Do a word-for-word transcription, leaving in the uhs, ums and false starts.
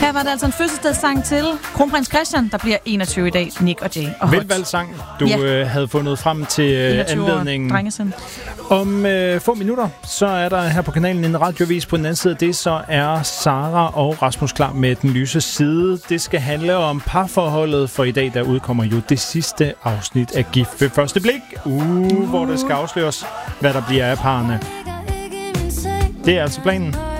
Her var det altså en fødselsdagssang til kronprins Christian, der bliver enogtyve i dag. Nick og Jay og Hot. Velvalgt sang, du Ja. øh, havde fundet frem til øh, anledningen. Drengesind. Om øh, få minutter, så er der her på kanalen en radiovis på den anden side af det, så er Sara og Rasmus klar med den lyse side. Det skal handle om parforholdet, for i dag der udkommer jo det sidste afsnit af Gift ved første blik. Uh, uh. Hvor det skal afsløres, hvad der bliver af parrene. Det er altså planen.